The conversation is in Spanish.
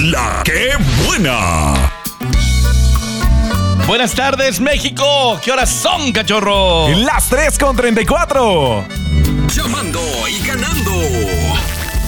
La que buena. Buenas tardes, México. ¿Qué horas son, cachorro? Las 3:34. Llamando y ganando.